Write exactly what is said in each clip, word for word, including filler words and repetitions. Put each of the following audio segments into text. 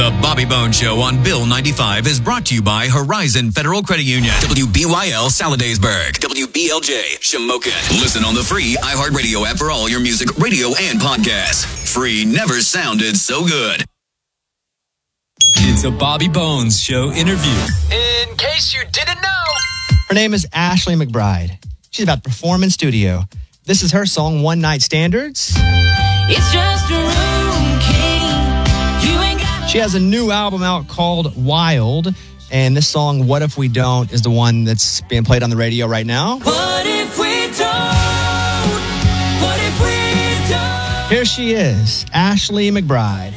The Bobby Bones Show on Bill ninety-five is brought to you by Horizon Federal Credit Union. W B Y L Saladaysburg. W B L J Shamokin. Listen on the free iHeartRadio app for all your music, radio, and podcasts. Free never sounded so good. It's a Bobby Bones Show interview. In case you didn't know. Her name is Ashley McBryde. She's about to perform in studio. This is her song, One Night Standards. It's just a room key. You ain't got She has a new album out called Wild. And this song, What If We Don't, is the one that's being played on the radio right now. What if we don't? What if we don't? Here she is, Ashley McBryde.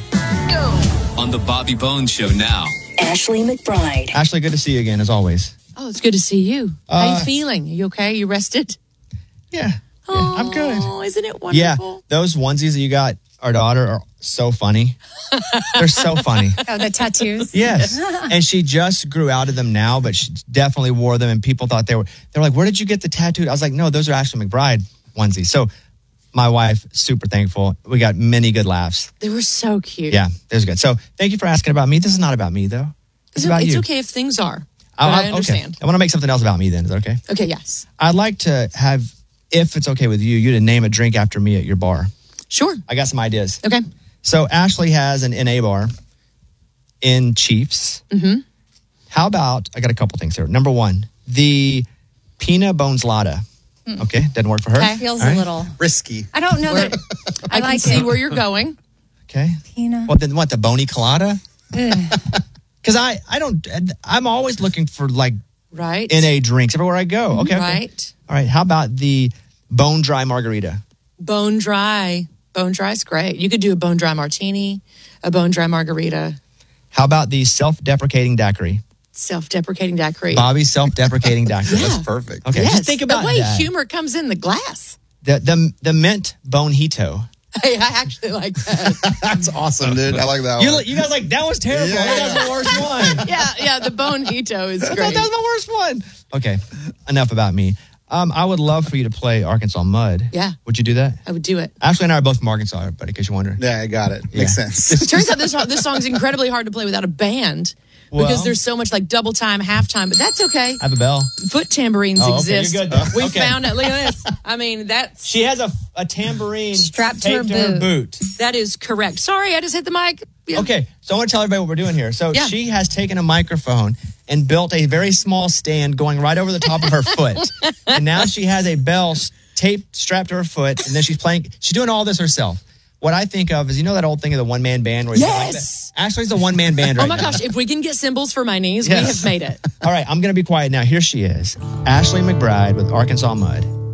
On the Bobby Bones Show now. Ashley McBryde. Ashley, good to see you again, as always. Oh, it's good to see you. How Uh, you feeling? Are you okay? You rested? Yeah, yeah I'm good. Oh, isn't it Yeah, wonderful? those onesies that you got our daughter are so funny. They're so funny. Oh, the tattoos. Yes. And she just grew out of them now, but she definitely wore them. And people thought they were, they were like, where did you get the tattoo? I was like, no, those are Ashley McBryde onesies. So my wife, super thankful. We got many good laughs. They were so cute. Yeah, it was good. So thank you for asking about me. This is not about me, though. It's It's, about it's you. okay if things are. But I, I understand. Okay. I want to make something else about me then. Is that okay? Okay, yes. I'd like to have, if it's okay with you, you to name a drink after me at your bar. Sure. I got some ideas. Okay. So Ashley has an N A bar in Chiefs. Mm-hmm. How about, I got a couple things here. Number one, the Pina Boneslada. Mm. Okay, doesn't work for her. That feels All right. a little risky. I don't know Where- that. I, I, can like see it. where you're going. Okay. Pina. Well, then what, the Boney Colada? Because I, I don't, I'm always looking for like Right. N A drinks everywhere I go. Okay, okay. Right. All right, how about the Bone Dry Margarita? Bone dry. Bone dry is great. You could do a bone dry martini, a bone dry margarita, How about the Self-Deprecating Daiquiri? self-deprecating daiquiri. Bobby's Self-Deprecating Daiquiri. Yeah. That's perfect. Okay, Yes, just think about the way that. humor comes in the glass. The, the, the Mint Bonejito. Hey, I actually like that. That's awesome, dude. I like that You, one. you guys like, that was terrible. Yeah. That was the worst one. yeah, yeah, the bonito is I thought great. that was my worst one. Okay, enough about me. Um, I would love for you to play Arkansas Mud. Yeah. Would you do that? I would do it. Ashley and I are both from Arkansas, everybody, in case you're wondering. Yeah, I got it. Makes Yeah. sense. It turns out this this song's incredibly hard to play without a band because Well- there's so much like double time, half time, but that's okay. I have a bell. Foot tambourines Oh, okay, exist. you're good then. We Okay. found it. Look at this. I mean, that's She has a, a tambourine Strapped to her taped to her boot. that is correct. Sorry, I just hit the mic. Yeah. Okay, so I want to tell everybody what we're doing here. So Yeah. she has taken a microphone and built a very small stand going right over the top of her foot. And now she has a bell s- taped, strapped to her foot, and then she's playing. She's doing all this herself. What I think of is, you know that old thing of the one-man band? Where he's like Yes. that? Ashley's a one-man band right Oh my now. gosh, if we can get cymbals for my knees, we Yes. have made it. All right, I'm going to be quiet now. Here she is, Ashley McBryde with Arkansas Mud.